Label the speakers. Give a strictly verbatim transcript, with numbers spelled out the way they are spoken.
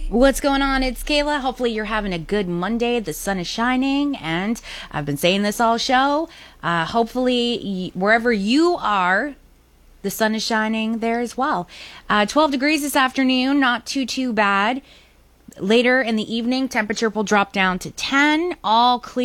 Speaker 1: What's going on? It's Kayla. Hopefully you're having a good Monday. The sun is shining, and I've been saying this all show. Uh, hopefully, y- wherever you are, the sun is shining there as well. Uh, twelve degrees this afternoon, not too, too bad. Later in the evening, temperature will drop down to ten. All clear.